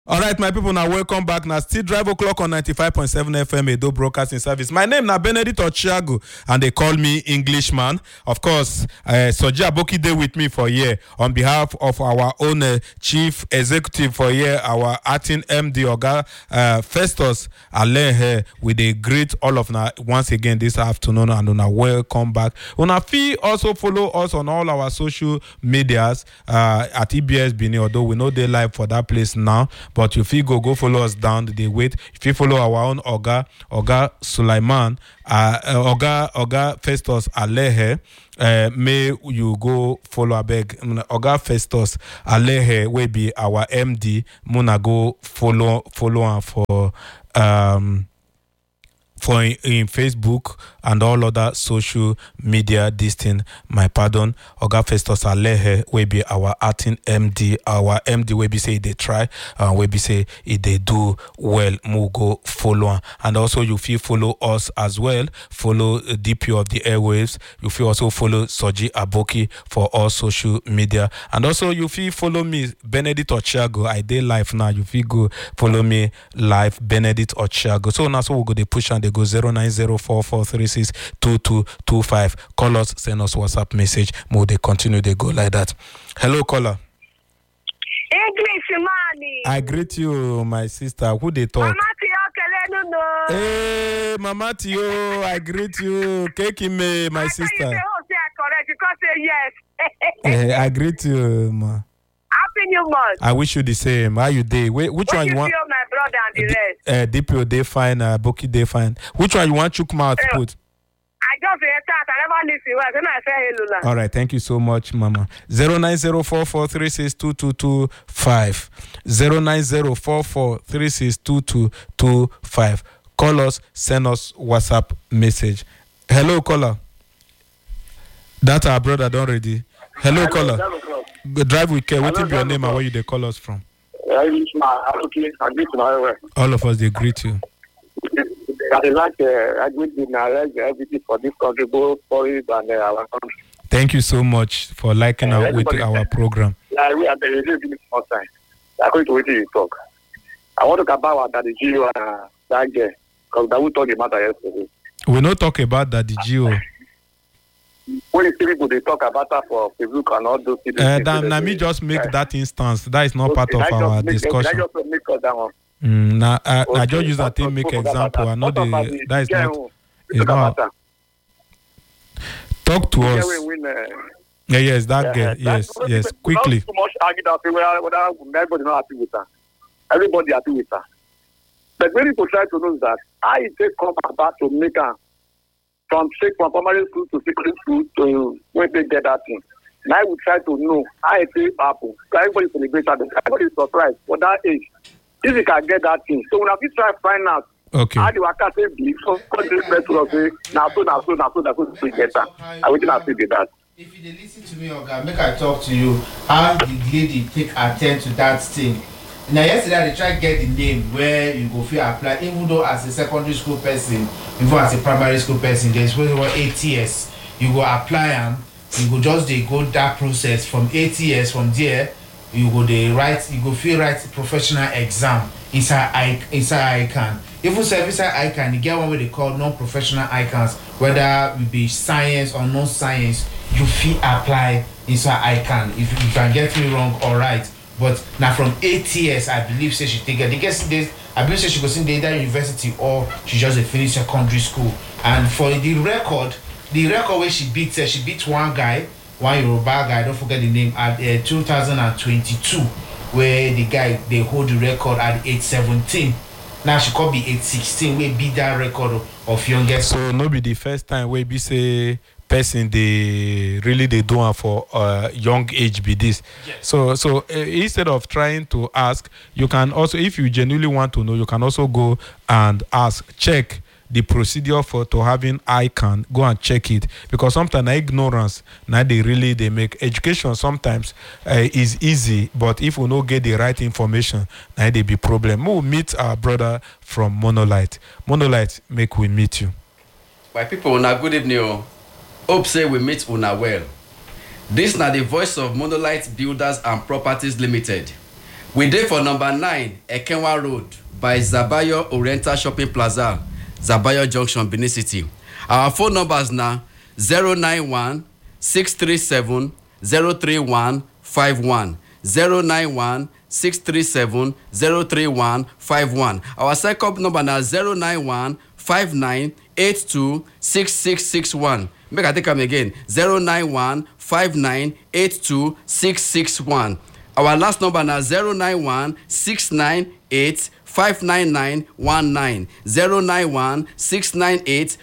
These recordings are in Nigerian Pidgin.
All right, my people, now welcome back. Now, still drive o'clock on 95.7 FM Edo Broadcasting Service. My name now Benedict Ochiago, and they call me Englishman. Of course, Soji Aboki dey with me for here on behalf of our own chief executive for here, our acting MD Oga Festus Alehe. We dey greet all of now once again this afternoon, and una welcome back. Una feel also follow us on all our social medias at EBS Benin, although we know they live for that place now. But if you go follow us down, they wait. If you follow our own Oga Sulaiman, Oga Festus Alehe, may you go follow abeg Oga Festus Alehe will be our MD. Muna go follow am for in Facebook and all other social media. This thing, my pardon, Oga Festus Alehe will be our acting MD. Our MD will be say they try, will be say if they do well, mu go follow am. And also you feel follow us as well. Follow DP of the airwaves. You feel also follow Soji Aboki for all social media. And also you feel follow me, Benedict Ochiago. I dey live now. You feel go follow me live, Benedict Ochiago. So now so we go they push and they go 09044362225. Call us, send us WhatsApp message. More they continue, they go like that. Hello, caller. English money. I greet you, my sister. Who they talk? Mama Tio Kelenu. Hey, Mama Tio, I greet you. Kekime, my sister. You say, oh, say I correct. You can't say yes. I greet you, ma. Happy New Month. I wish you the same. How you day? Which one you want? My brother and the rest. DPO they fine, Boki they fine. Which one you want Chukma to put? I just say that. I never listen well. Then I say hello. All right, thank you so much, Mama. 09044362225. 09044362225. Call us, send us WhatsApp message. Hello, caller. That our brother don't ready. Hello, caller. Drive with care. What is your name and where you they call us from? All of us they greet you. I greet everything for this country, both foreign and our country. Thank you so much for liking our program. Yeah, we are the radio first time. I'm going to wait till you talk. I want to talk about that the Gio and that girl, because that we talked about that yesterday. We not talk about that the Gio. When you see people they talk about that for Facebook and all those people. Let me just make that instance. That is not part of our discussion. I just make that one. I just use that to make example. I know that is not. It's not. Talk to us. Yes, that girl. Yes. Quickly. Too much argument whether everybody not happy with her. Everybody happy with her. But when people try to know that, I take come about to make her from primary school to secondary school to when they get that thing. And I would try to know how it will happen. Everybody celebrates that. Everybody is surprised for that age. If you can get that thing. So when I try to find out how the worker say believe, so country people say now so to get that. I will not say that. If you listen to me, Oga, make I talk to you. How the lady take attend to that thing? Now yesterday they try to get the name where you go feel apply, even though as a secondary school person, even as a primary school person, there's supposed to be 8 years. You go apply them, you go just go that process from 8 years. From there, you go write professional exam inside ICANN. Even service ICANN, you get one way they call non-professional icons, whether it be science or non-science, you feel apply inside ICANN. If you can get me wrong or right. But now from 8 years, I believe say she take it. I believe say she goes in the either university or she just finished secondary school. And for the record where she beat one guy, one Yoruba guy, don't forget the name, at 2022, where the guy they hold the record at age 17. Now she could be age 16, where beat that record of youngest. So no be the first time where be say person they do it for young age be this. Yes. So instead of trying to ask, you can also, if you genuinely want to know, you can also go and check the procedure to having ICANN. Go and check it, because sometimes ignorance now they make education sometimes is easy, but if we don't get the right information, now they be problem. We'll meet our brother from Monolith. Make we meet you. My people, now good evening. Hope say we meet una well. This na the voice of Monolith Builders and Properties Limited. We dey for number 9 Ekenwa Road by Zabayo Oriental Shopping Plaza, Zabayo Junction, Benin City. Our phone numbers now 091 637 03151 091 637 03151. Our second number now 091 5982 6661. Make I take them again 091 5982 661. Our last number now 091 698 59919 091 698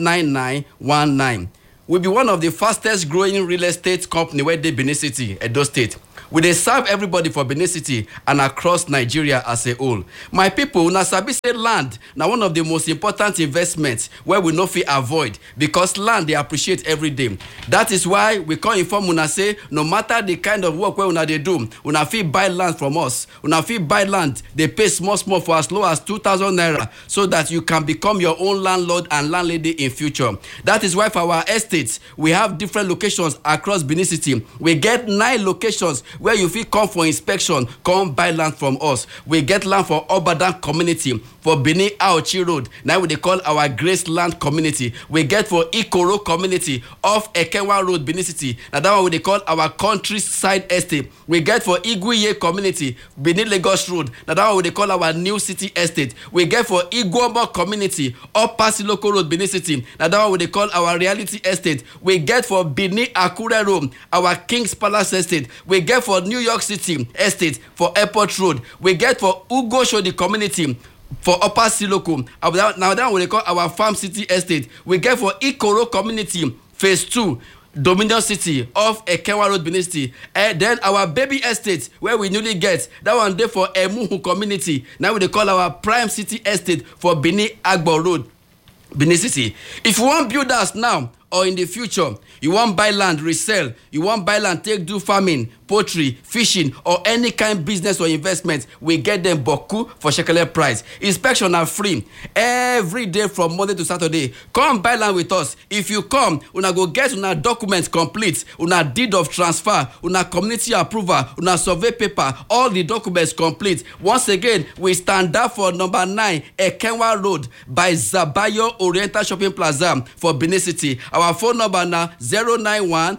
59919. We'll be one of the fastest growing real estate company where they Benin City, Edo State. We dey serve everybody for Benin City and across Nigeria as a whole. My people, una sabi say land na one of the most important investments where we no fit avoid because land dey appreciate every day. That is why we come inform una say no matter the kind of work wey una dey do, una fit buy land from us. Una fit buy land, dey pay small for as low as 2,000 naira so that you can become your own landlord and landlady in future. That is why for our estates, we have different locations across Benin City. We get 9 locations where you fit come for inspection, come buy land from us. We get land for Obadan community, for Benin Aochi Road. Now we dey call our Grace Land community. We get for Ikoro community off Ekenwa Road, Benin City. Now that one we dey call our countryside estate. We get for Iguiye community, Benin Lagos Road. Now that one we dey call our New City estate. We get for Iguomo community, off Pasiloko Road, Benin City. Now that one we dey call our Reality estate. We get for Benin Akure Road, our King's Palace estate. We get for New York City estate for Airport Road. We get for Ugo Shodi community for Upper Siloko. Now that we call our Farm City estate. We get for Ikoro community phase 2 Dominion City off Ekenwa Road, Benin City. And then our baby estate where we newly get that one there for Emuhu community. Now we call our Prime City estate for Benin Agbo Road, Benin City. If you want build us now or in the future, you want buy land, resell, you want buy land, take do farming, poultry, fishing, or any kind business or investment, we get them boku for shekele price. Inspection are free every day from Monday to Saturday. Come buy land with us. If you come, una go get una documents complete, una deed of transfer, una community approval, una survey paper, all the documents complete. Once again, we stand up for number 9 Ekenwa Road by Zabayo Oriental Shopping Plaza for Benin City. Our phone number now 091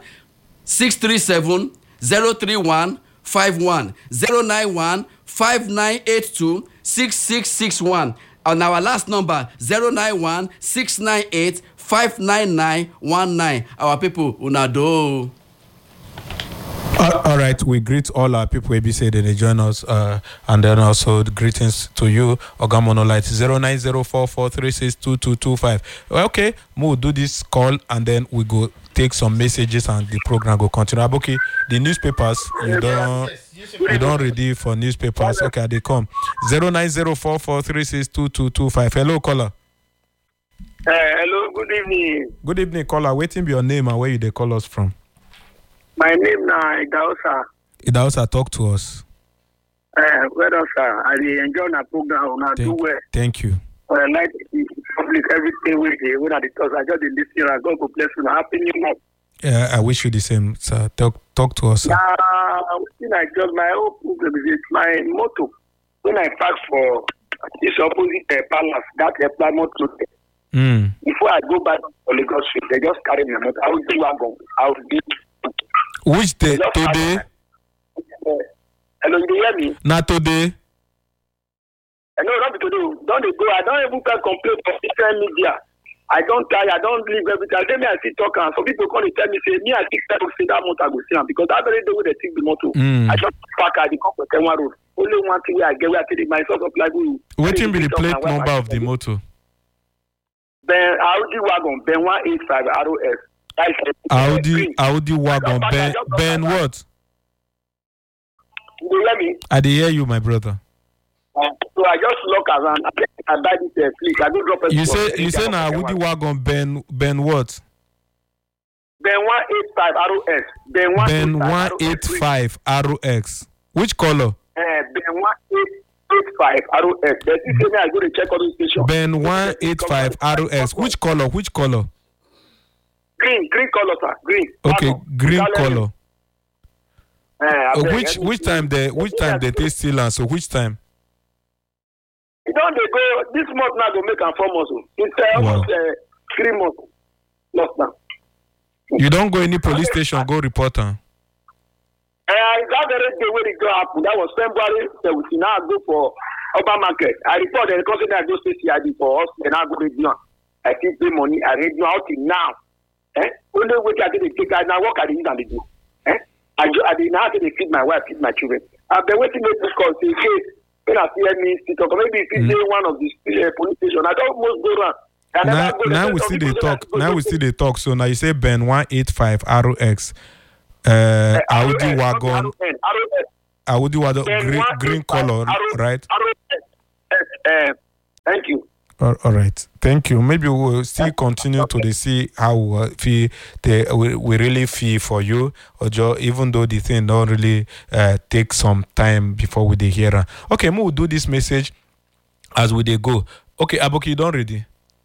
637 03151 091 5982 6661. And our last number 091 698 59919. Our people, una do. All right, we greet all our people who say they join us, and then also greetings to you, Ogamonolite 09044362225. Well, okay, we'll do this call and then we go take some messages and the program go continue. Okay, the newspapers you don't ready for newspapers. Okay, they come 09044362225. Hello, caller. Hello, good evening. Good evening, caller. Waiting be your name and where you they call us from. My name na Idaosa. Idaosa, talk to us. Well done, sir. I enjoy the program. Do well. Thank you. Like public everything with you. When I discuss, I just listen. God go bless you. Happy New Year. Yeah, I wish you the same, sir. Talk to us, sir. I just my whole problem is my motto. When I pass for this opposite palace, that Plymouth Road. Before I go back to Lagos Street, they just carry me. I will do wagon. I will do. Which day? Today? Hello, you hear me? Not today. No, not today. Don't they go? I don't even complain for different media. I don't try. I don't leave everything. I tell me I see talk and some people come and tell me say me I think that say that motor go see them because that very day when they take the motor, I just park at the come for Kenwa Road. Only one thing where I get where I take my source of life. Waiting be the plate number of the motor. Ben Audi wagon Ben 185 ROS. Audi wagon Ben what? You hear me? I did hear you, my brother. So I just look around. I buy this fleet. I go drop it. You say now Audi wagon Ben what? Ben 185 ROS. Ben 185 ROX. Which color? Ben 185 ROS. But you say I go to check on the station. Ben 185 ROS. Which color? Green color, sir. Green. Okay, green color. Which time they take still and so which time? You don't they go this month now go make am 4 months. It's almost 3 months lost now. You don't go any police station, go report am. That very day when it go happen, that was February 17. Now I go for Upper Market. I report the company I go say CID for us, and I go radio. I keep pay money, I radio out till now. Only way I did take I now work at the use and they do. I did now they feed my wife, feed my children. I've been waiting for this call in case when I see me sit or maybe if it's one of the police station, I don't almost go around. Now we see they talk. Now we see they talk. So now you say Ben 185 ROX, Audi wagon, Audi wagon, green color, right? Thank you. All right, thank you. Maybe we'll still continue to see how we really feel for you, or even though the thing don't really take some time before we hear her. Okay, we'll do this message as we go. Okay, Aboki, you don't ready?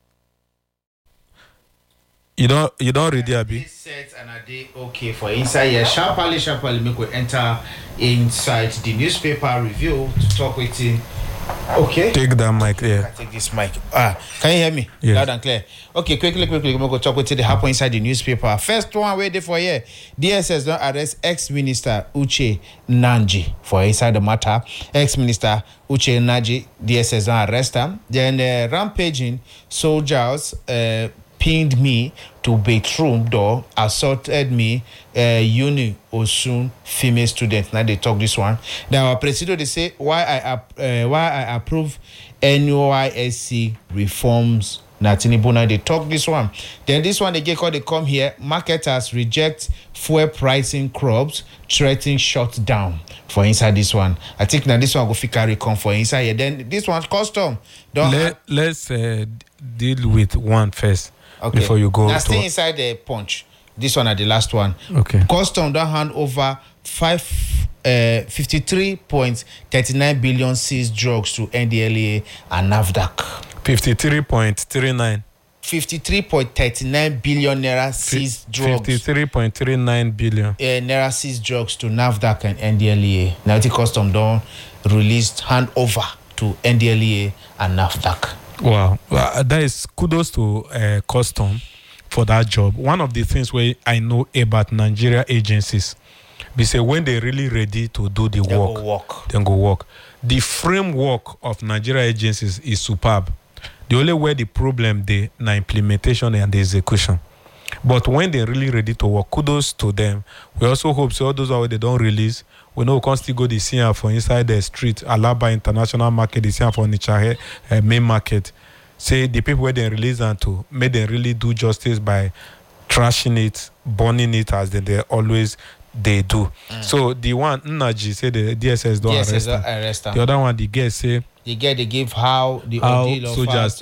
You don't ready, Abi? Set and a day okay for inside here. Sharply, make we enter inside the newspaper review to talk with him. Okay. Take that mic there. I take this mic. Can you hear me? Yes. Loud and clear. Okay, quickly, we go talk with the happen inside the newspaper. First one waiting for here. DSS don't arrest ex-minister Uche Nnaji for inside the matter. Ex-minister Uche Nnaji, DSS don't arrest him. Then rampaging soldiers pinned me to bedroom door, assaulted me, Uni Osun female student. Now they talk this one. Now our president they say why I approve NYSC reforms. Natinibu now they talk this one. Then this one they get called they come here. Marketers reject fuel pricing crops, threatening shutdown for inside this one. I think now this one go fit carry come for inside here. Then this one custom. Let's deal with one first. Okay. Before you go, now stay inside the punch. This one at the last one. Okay. Custom don't hand over 53.39 billion seized drugs to NDLEA and NAFDAC. 53.39. 53.39 billion naira seized drugs. 53.39 billion. Naira seized drugs to NAFDAC and NDLEA. Now the custom don't released hand over to NDLEA and NAFDAC. Wow, that is kudos to custom for that job. One of the things where I know about Nigeria agencies, they say when they're really ready to do the work, then go work. The framework of Nigeria agencies is superb. The only way the problem they na implementation and the execution. But when they're really ready to work, kudos to them. We also hope so all those where they don't release. We know we can still go the scene for inside the street, Alaba International Market, the scene for Nichahe main market. Say the people where they release and to make them really do justice by trashing it, burning it as they always they do. So the one Nnaji say the DSS don't arrest him. The other one the guest say they give how the ordeal of soldiers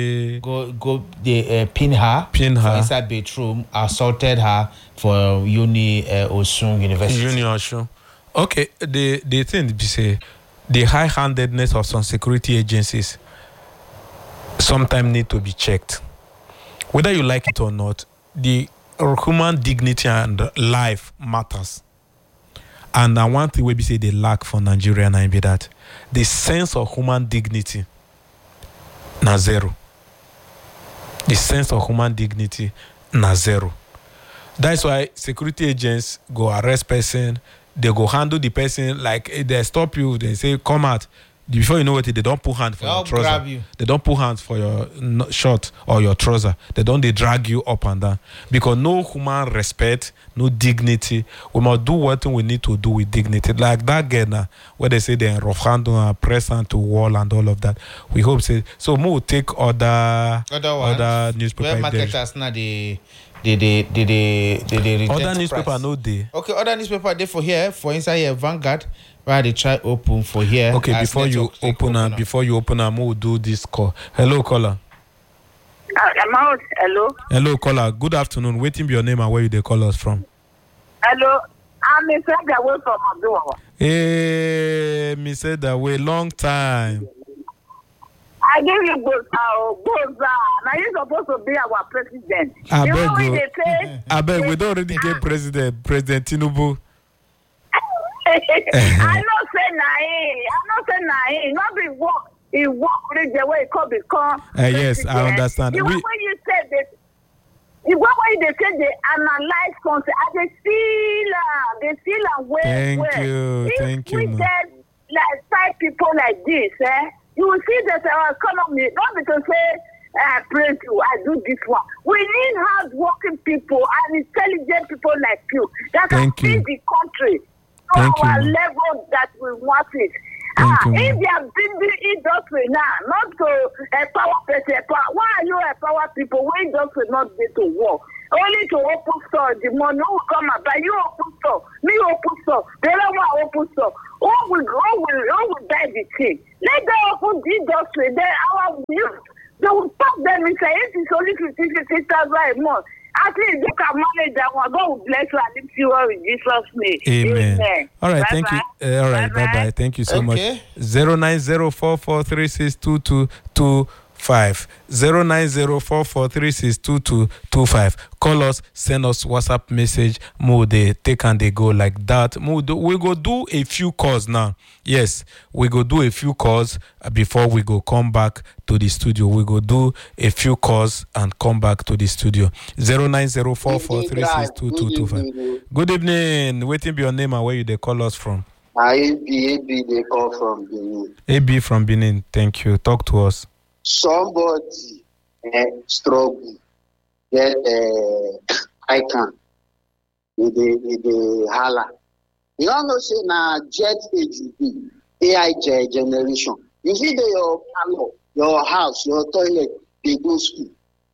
go they pin her for inside bedroom, assaulted her for Uni Osun University. Uni Osun. Okay, the thing be say the high-handedness of some security agencies sometimes need to be checked. Whether you like it or not, the human dignity and life matters. And one thing we be say they lack for Nigeria and be that the sense of human dignity na zero. The sense of human dignity na zero. That's why security agents go arrest person. They go handle the person like they stop you. They say come out. Before you know it, they don't put hands for your trouser. Grab you. They don't put hands for your shirt or your trouser. They drag you up and down because no human respect, no dignity. We must do what we need to do with dignity. Like that girl now, where they say they rough handle and press hand to wall and all of that. We hope so. We will take other newspaper. Where marketers now they other newspaper no day. Okay, other newspaper they for here for inside here Vanguard where they try open for here. Okay, before you open and we'll do this call. Hello, caller. Hello. Hello, caller. Good afternoon. Waiting be your name and where you they call us from. Hello. I'm Mr. Dawei from Aduwawa. Hey, Mr. Dawei, long time. I give you Boza. Now you're supposed to be our president. I beg, we don't already get President Tinubu. I know say naim. Not be work. He work reach the way he come become. Yes, I understand. The one when you said that. The one when they say they analyze concept, and they feel well. Thank you. If we get like 5 people like this, you will see that our economy, not because say, praise you, I do this one. We need hard-working people and intelligent people like you that can feed the country to our level that we want it. If they are building industry now, not to empower people, why are you empower people when industry not get to work? Only to open store, the money will come and buy you open store, me open store, the other one open store. Who will buy the thing? Let them open the industry, then our youth, they will talk them and say, it is only 50,000 a month. At least they can manage that one. God will bless you and lift you up in Jesus' name. Amen. All right, thank you. All right, bye-bye. Thank you so much. 09044362225. 09044362225. Call us, send us WhatsApp message. They take and they go like that. We go do a few calls now. Yes, we go do a few calls before we go come back to the studio. We go do a few calls and come back to the studio. 09044362225. Good evening. Waiting be your name and where you they call us from. AB they call from Benin. AB from Benin. Thank you. Talk to us. Somebody struggle get icon with the hala. You don't know say na jet age be AI generation. You see your parlor, your house, your toilet, they go school.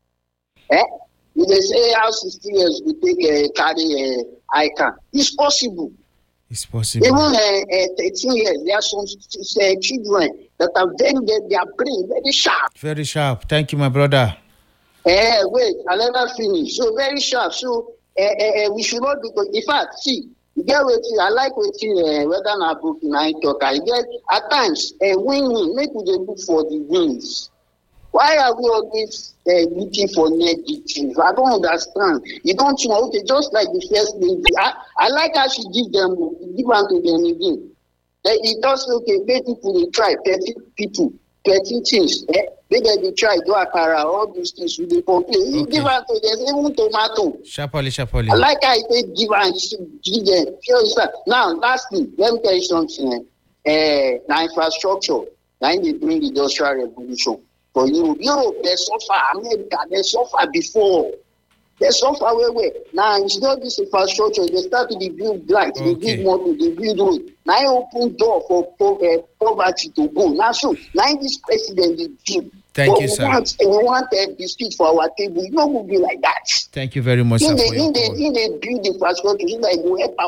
You they say how 60 years we take carry icon. It's possible. It's possible. Even 13 years, there are some children that are their brain very sharp. Very sharp. Thank you, my brother. Wait, I never finish. So very sharp. So we should not be. In fact, see, you get waiting. I like waiting. Whether na book in I talk, I get at times win-win. Make we look for the wins. Why are we always looking for negatives? I don't understand. You don't know. Okay, just like the first lady. I like how she give them to them again. It does okay. People they try 30 people, 30 things. Maybe they try do akara, all these things. We complain. You give them to them, even tomato. Sharply. I like how they give and give them. Now, lastly, let me tell you something. Now infrastructure. Now they bring the industrial revolution. For Europe, they suffer. America, they suffer before. They suffer way. Now, it's not this infrastructure. They start to build lights, they build motor, they build road. Now, I open door for poverty to go. Now, so, now this president is build. Thank you, sir. We want the street for our table. It not will be like that. Thank you very much, sir. In they build infrastructure, so that will help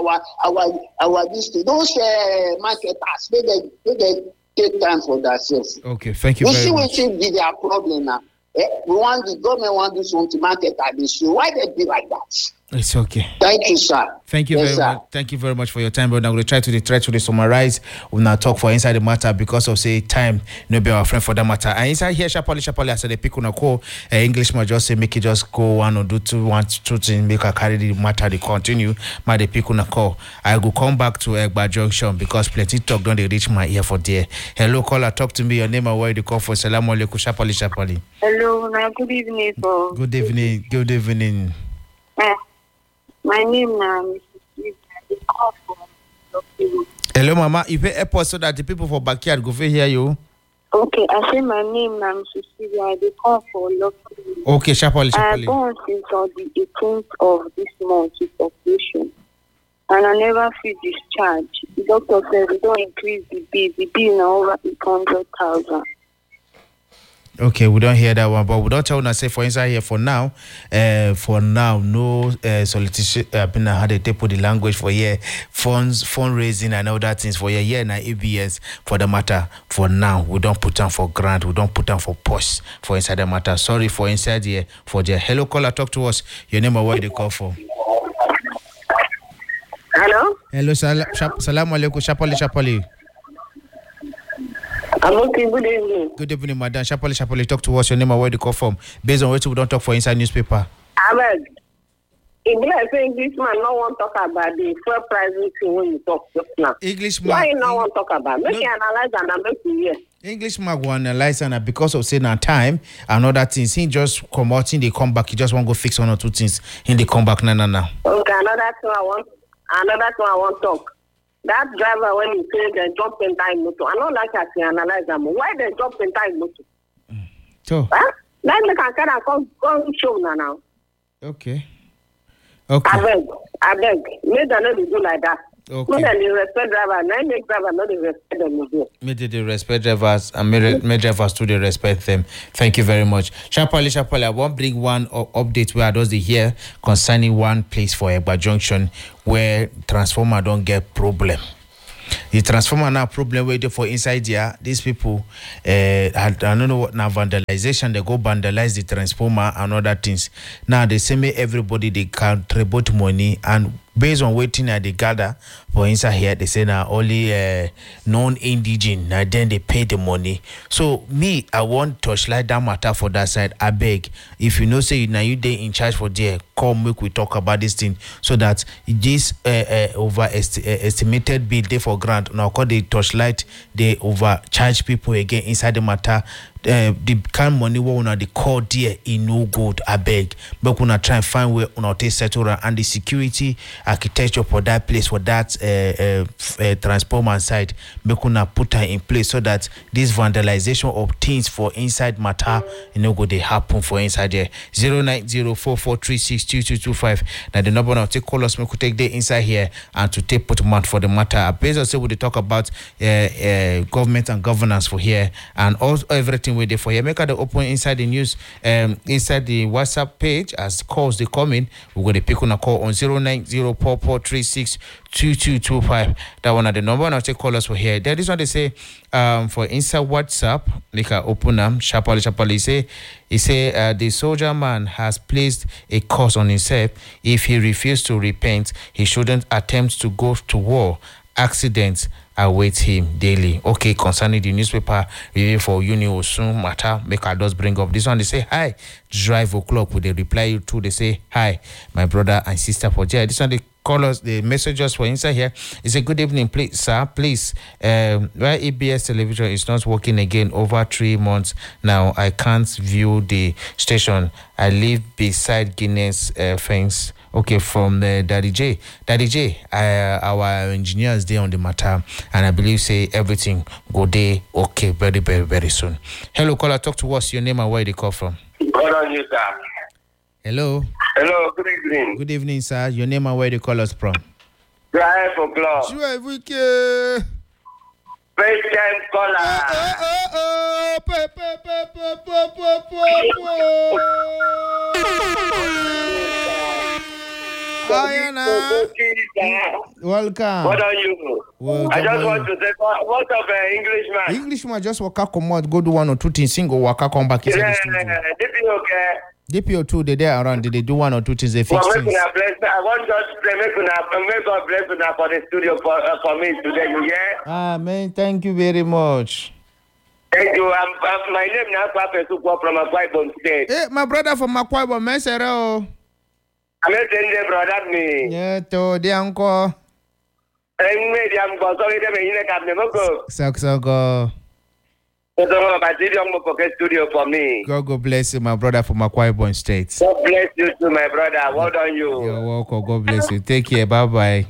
our district. Those marketers, they take time for themselves. Okay, thank you very much. We see what be their problem now. The government want to do something to market at this. So why they be like that? It's okay. Thank you, sir. Thank you very much. Thank you very much for your time, brother. We'll try to summarize. We'll now talk for inside the matter because of say time. No be our friend for that matter. And inside here, sharply. I said the pick on a call. Englishman just say make it just go one or do two things. Make a carry the matter. They continue. My the pick on a call. I will come back to Egba Junction because plenty talk don't they reach my ear for there. Hello, caller. Talk to me. Your name and where you call for. Salam alaikum. Sharply. Hello, good evening, sir. Good evening. My name is Hello, Mama. You pay airport so that the people for backyard go hear you. Okay, I say my name now, Cecilia. They call for local. Okay, sharply. I born since on the 18th of this month with operation, and I never feel discharged. The doctor said we don't increase the bill. The bill now over 800,000. Okay, we don't hear that one, but we don't tell us say for inside here for now, no solicitation. How they put the language for here, fundraising and all that things for here na ABS for the matter. For now, we don't put them for grant, we don't put them for post for inside the matter. Sorry for inside here for there. Hello, caller, talk to us. Your name and where they call for. Hello, salam alaikum, sharply. Okay, good evening. Good evening, madam. Sharply. Talk to us. Your name and where you call from. Based on what we don't talk for inside newspaper. Ahmed. If I say Englishman, no one talk about the fuel prices when you talk just now. Englishman. Why you no one talk about? Make you analyze and make you hear. Englishman go analyze and because of saying that time and other things, he just come out in the comeback. He just want to go fix one or two things in the comeback. No. Okay, another thing I want to talk. That driver when he say they jump in time motor, I don't like as he analyze them. Why they jump in time motor? So. Huh? Let me come show now. Okay. I beg. Make them not do like that. Okay. Make them respect driver. Now make driver not respect them again. Make they respect drivers and make drivers to they respect them. Thank you very much. Sharply, I want bring one update where I does the hear concerning one place for Egba Junction where transformer don't get problem. The transformer now problem waiting for inside here. These people, I don't know what now vandalization. They go vandalize the transformer and other things. Now they say me everybody they contribute money and based on waiting at the gather for inside here, they say now only non-indigene. Now then they pay the money. So me, I want touchlight that matter for that side. I beg if you know say now you they in charge for there, come make we talk about this thing so that this estimated bill they for grant now call the touchlight they overcharge people again inside the matter. The kind of money we una the call there in no good. I beg, but we try and find where una take settle and the security architecture for that place for that transformer side. Make una put her in place so that this vandalization of things for inside matter go they happen for inside there. 09044362225. Now the number now take call us. We could take the inside here and to take put month for the matter. Based on say we talk about government and governance for here and also everything we do for here. Make the open inside the news inside the WhatsApp page as calls they come in. We're going to pick on a call on 09044362225. That one at the number now take call us for here. There is what they say for inside WhatsApp. Like I open them sharply he say the soldier man has placed a curse on himself. If he refused to repent, he shouldn't attempt to go to war. Accidents await him daily. Okay, concerning the newspaper review for Uni Osun matter, make I just bring up this one. They say hi, drive o'clock. Would they reply you too? They say hi, my brother and sister for Jai. This one they call us the messages for inside here. It's a good evening, please, sir. Please, where EBS television is not working again over 3 months now. I can't view the station. I live beside Guinness fence. Okay, from the Daddy J, our engineers there on the matter, and I believe say everything go there okay very, very, very soon. Hello, caller, talk to us. Your name and where they call from. Good on you, sir. Hello. Hello, good evening. Good evening, sir. Your name and where they call us from. Drive for club. First time caller. Welcome. What are you? Welcome. I just want to say, what of Englishman? Englishman just waka come out, go do one or two things, single waka come back inside the studio. DPO, okay. DPO 2, they there around, did they do one or two things, they fix things? I want just to pray, may God bless you for the studio for me today, you hear? Amen, thank you very much. Thank you. My name is Papa Supo from Akwa Ibom State. Hey, my brother from Akwa Ibom, mesero. I'm a tender brother, me. Yeah, to the uncle. I'm sorry, Saksago. Studio for me. God bless you, my brother from Akwa Ibom State. God bless you too, my brother. Well done, you. You're welcome. God bless you. Take care. Bye bye.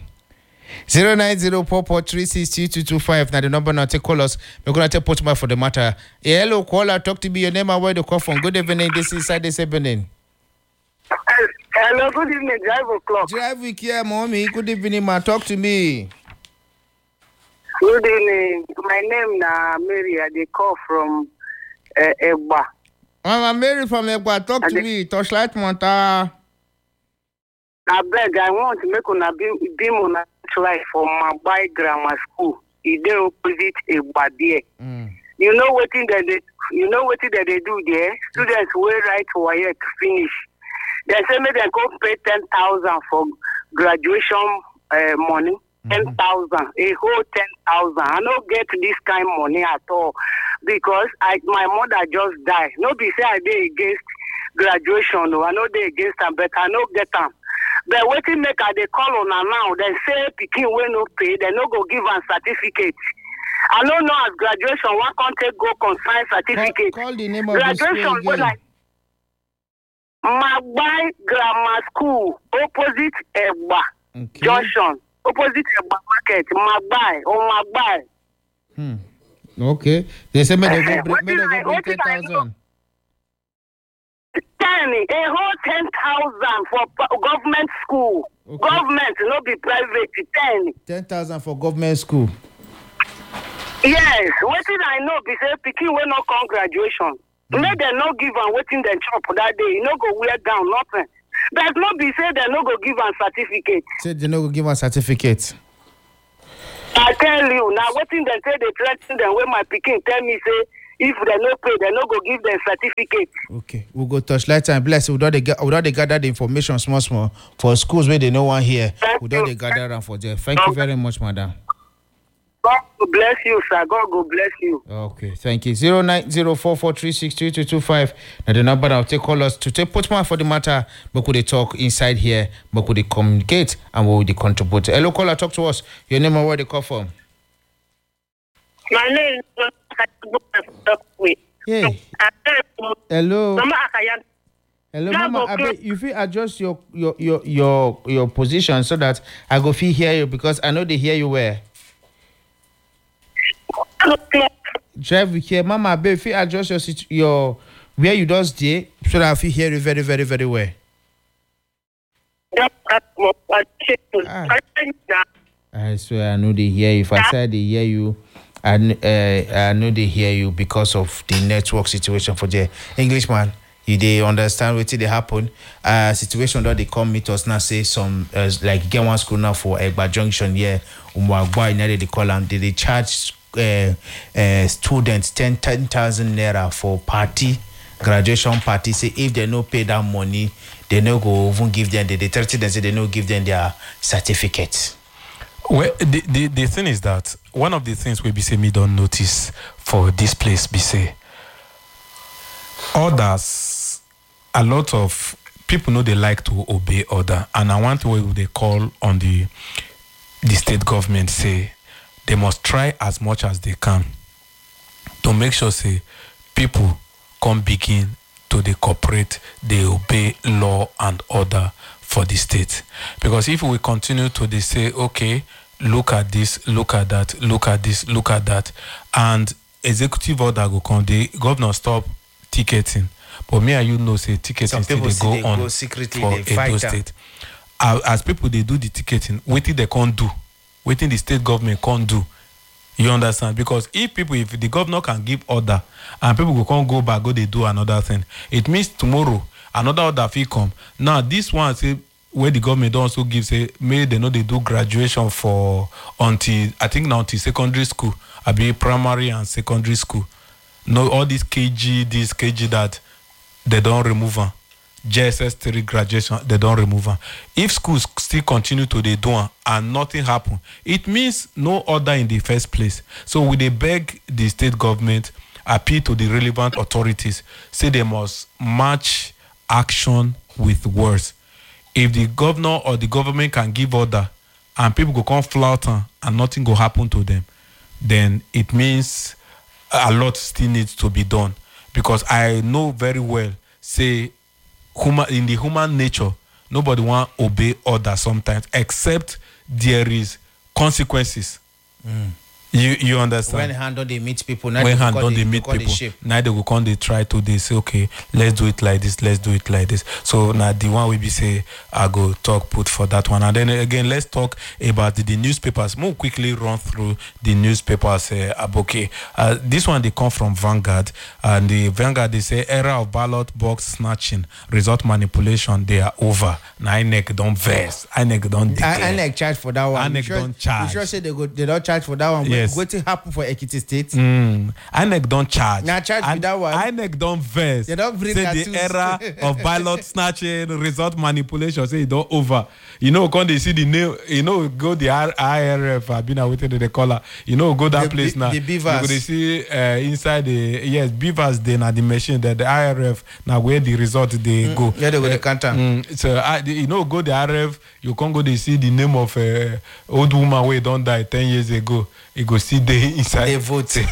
09044362225. Now the number now take call us. We're gonna take Portman for the matter. Yeah, hello, caller. Talk to me. Your name and where the call from. Good evening. This is Saturday evening. Hello, good evening. Drive o'clock. Drive with here, mommy. Good evening, ma. Talk to me. Good evening. My name na Mary. I dey call from Egba. Mama Mary from Egba. Talk to me. Touchlight matter. I beg. I want to make una beam on life for Mabai Grammar School. It dey opposite Egba there. You know what thing that they do there? Students will write WAEC finish. They say maybe they go pay 10,000 for graduation money. 10,000, a whole 10,000. I don't get this kind of money at all because my mother just died. No be say I dey against graduation, no, I know they against them, but I don't get them. But wetin make I dey call una now, dem say pikin wey no pay, dem no go give am certificate. I no know as graduation one can take go consign certificate. Call the name of graduation the school again. Like Magbai Grammar School, opposite Egba Junction, opposite Egba Market, Magbai or Magbai. Okay. They say may they go bring 10,000. 10, a whole 10,000 for government school. Okay. Government, no be private. 10. 10,000 for government school. Yes, wetin I know be say pikin wey no come graduation. Make dem no give am wetin dem chop that day. E no go wear gown, nothing. But no be say dem no go give am certificate. Say they no go give am certificate. I tell you, now wetin dem say dey threaten dem wey my pikin tell me say if dem no pay, dem no go give dem certificate. Okay, we go touch light and bless. We don dey gather the information small for schools where they no one here. We don dey gather am for there. Thank you very much, madam. God will bless you, sir. God will bless you. Okay, thank you. 09044362225. Now the number I'll take callers to take put more for the matter, but could they talk inside here, but could they communicate and what would they contribute? Hello, caller, talk to us. Your name and where they call from? My name is Yeah. Hello. Hello, Mama. I bet you feel adjust your position so that I go feel hear you because I know they hear you well. Drive here, Mama. I bet if you adjust your where you does there so that I feel hear you very, very, very well. I swear I know they hear you. If I say they hear you, I know they hear you because of the network situation for the Englishman. You they understand what they happen. Situation that they come meet us now say some like get one school now for Egba Junction here. They call them. They charge students 10,000 naira for party, graduation party. Say if they no pay that money, they no go even give them the 30 days. They no give them their certificate. Well, the thing is that one of the things we be say me don't notice for this place be say orders. A lot of people know they like to obey order, and I want way they call on the state government say they must try as much as they can to make sure say people come begin to they cooperate, they obey law and order for the state. Because if we continue to they say, okay, look at this, look at that, look at this, look at that, and executive order go come, the governor stop ticketing. But me and you know say ticketing still they go on secretly for Edo State. As people they do the ticketing, waiting they can't do, waiting the state government can't do. You understand? Because if the governor can give order and people can't go back, they do another thing. It means tomorrow another order will come. Now this one say where the government also gives say maybe they know they do graduation for until I think now until secondary school, I be primary and secondary school. No, all this KG that they don't remove them. JSS3 graduation, they don't remove them. If schools still continue to they do and nothing happen, it means no order in the first place. So we they beg the state government, appeal to the relevant authorities, say they must match action with words. If the governor or the government can give order and people go come flout and nothing go happen to them, then it means a lot still needs to be done. Because I know very well, say, in the human nature, nobody want to obey order sometimes, except there is consequences. You understand? When hand on they meet people, now when hand on they meet people, now they will come, they try to, they say, okay, let's do it like this, let's do it like this. So now the one we be say, I go talk, put for that one. And then again, let's talk about the newspapers. More quickly run through the newspapers, Aboke. This one, they come from Vanguard. And the Vanguard, they say, era of ballot box snatching, result manipulation, they are over. Now INEC don't verse. INEC don't declare. INEC charge for that one. INEC don't charge. You sure say they don't charge for that one? Yeah, Yes. Wetin happen for Ekiti State? INEC don't charge. Na charge be that one. INEC don't vex. They don't bring say cartoons. the era of ballot snatching, result manipulation, say it don't over. You know, when they see the name, you know, go the IRF, I've been waiting to the color. You know, go that place now. The beavers. You go, they see inside the, yes, beavers, they na the machine, that the IRF, now where the result they go. Yeah, they go the counter. So, you know, go the IRF, you can't go, they see the name of old woman where don't die 10 years ago. You go see the inside. They vote. So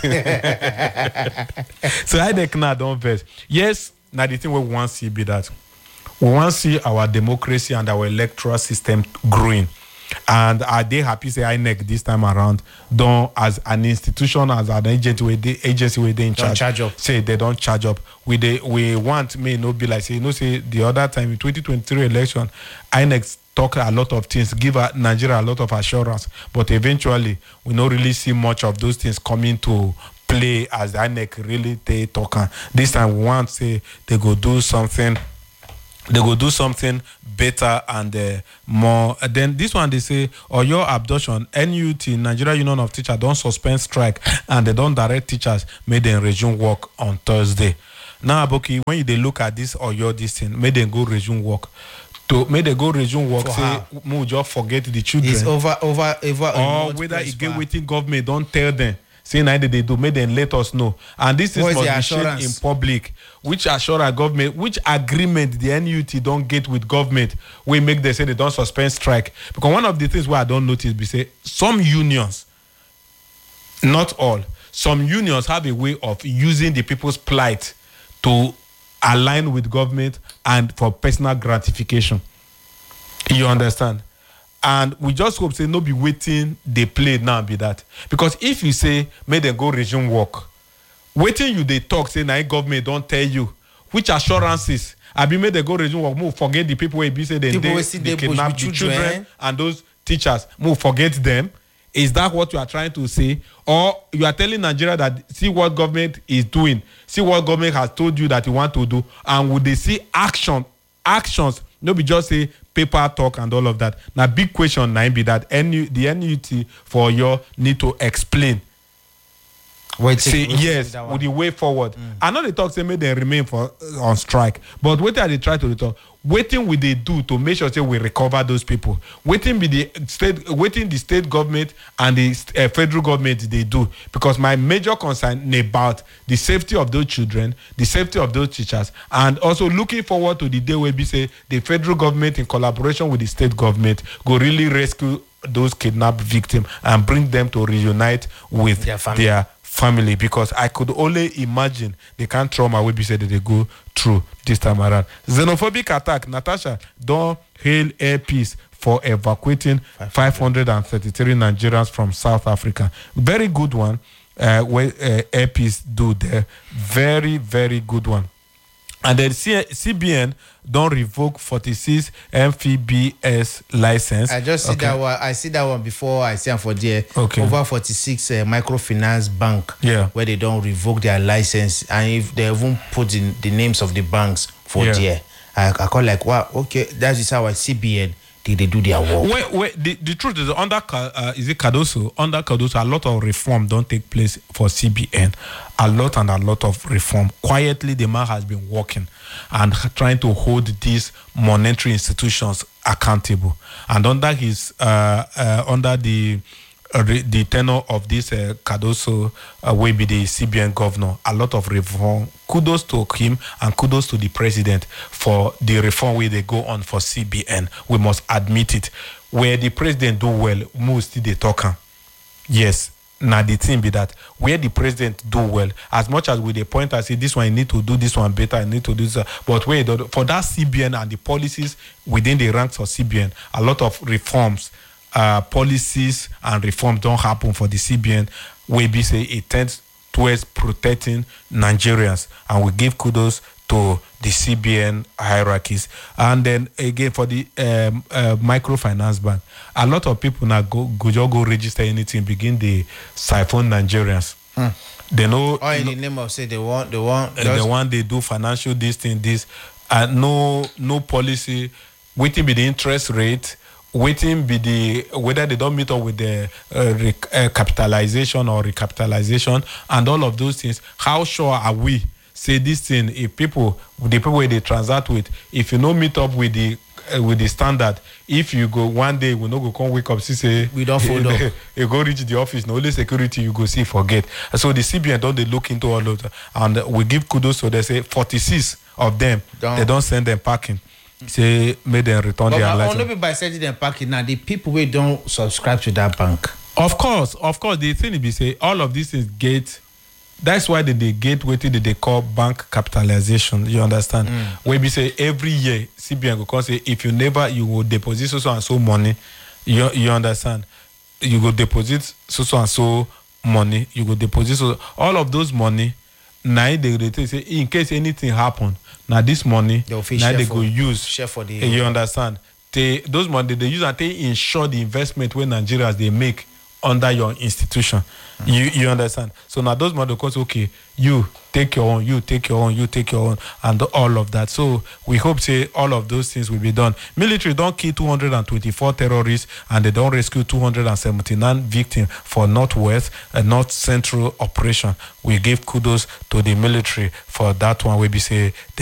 INEC now don't vex. Yes, now the thing we want to see be that we want to see our democracy and our electoral system growing. And are they happy say INEC this time around don't as an institution, as an agency where they in charge up. Say they don't charge up. We want may not be like say say the other time in 2023 election, INEC talk a lot of things, give Nigeria a lot of assurance, but eventually we don't really see much of those things coming to play as the INEC really they talk. This time we want to say they go do something. They go do something better and more. Then this one they say, or your abduction, NUT, Nigeria Union of Teachers, don't suspend strike and they don't direct teachers, may them resume work on Thursday. Now, Aboki, when they look at this or your this thing, may them go resume work. To may they go resume work, say, we just forget the children. It's over. Or whether it get waiting government, don't tell them. Say neither they do, make them let us know. And this is must be shared in public. Which assurance government, which agreement the NUT don't get with government, we make them say they don't suspend strike. Because one of the things where I don't notice, we say some unions, not all, some unions have a way of using the people's plight to align with government and for personal gratification. You understand? And we just hope say no be waiting they play now be that. Because if you say make them go resume work, waiting you they talk say now government don't tell you which assurances I be made they go resume work, move forget the people where be say they kidnap the children and those teachers, move forget them. Is that what you are trying to say? Or you are telling Nigeria that see what government is doing, see what government has told you that you want to do, and would they see actions? No be just say paper talk and all of that. Now big question now be that the NUT for your need to explain. Say yes with the way forward. I know they talk say make them remain on strike, but what are they try to talk? Waiting will they do to make sure say we recover those people? Waiting the state government and the federal government they do, because my major concern about the safety of those children, the safety of those teachers, and also looking forward to the day where we say the federal government in collaboration with the state government go really rescue those kidnapped victims and bring them to reunite with their family, because I could only imagine the kind of trauma will be said that they go through this time around. Xenophobic attack. Natasha don't hail Air Peace for evacuating 533 Nigerians from South Africa. Very good one. Where Air Peace do there. Very, very good one. And then CBN don't revoke 46 MFBS license. I just see that one. I see that one before I see them for there. Okay. Over 46 microfinance bank. Yeah. Where they don't revoke their license, and if they even put in the names of the banks for there, I call like, wow, okay, that is how CBN they do their work. Wait, the truth is under is it Cardoso? Under Cardoso, a lot of reform don't take place for CBN. A lot of reform. Quietly, the man has been working and trying to hold these monetary institutions accountable. And under his under the tenure of this Cardoso will be the CBN governor, a lot of reform. Kudos to him and kudos to the president for the reform where they go on for CBN. We must admit it. Where the president do well, most they talk. Yes. Now the thing be that where the president do well, as much as with the point I say this one I need to do this one better, I need to do this, but wait, for that CBN and the policies within the ranks of CBN, a lot of reforms, policies and reforms don't happen for the CBN. Where be say it tends towards protecting Nigerians, and we give kudos to the CBN hierarchies. And then again for the microfinance bank, a lot of people now go register anything, begin the siphon Nigerians. They know in the name of say they want they do financial this, no policy. Waiting be the interest rate waiting be the whether they don't meet up with the capitalization or recapitalization and all of those things. How sure are we? Say this thing, if the people they transact with, if you no meet up with the standard, if you go one day, we no go come wake up, see say we don't follow up. You go reach the office, no only security you go see forget. So the CBN don't they look into all of that, and we give kudos. So they say 46 of them they don't send them packing. Say make them return their license. Only by sending them packing now, the people who don't subscribe to that bank. Of course, the thing be say all of this is gate. That's why they get what they call bank capitalization. You understand? Where we say every year CBN go come say if you will deposit so and so money. You understand? You go deposit so and so money. You go deposit so all of those money. Now they say in case anything happen, now this money now they go use share for the. You understand? Those money they use and they insure the investment when Nigerians they make under your institution. You understand? So now those money because okay, you take your own, you take your own, you take your own, and all of that. So we hope say all of those things will be done. Military don't kill 224 terrorists and they don't rescue 279 victims for Northwest and North Central operation. We give kudos to the military for that one. We be say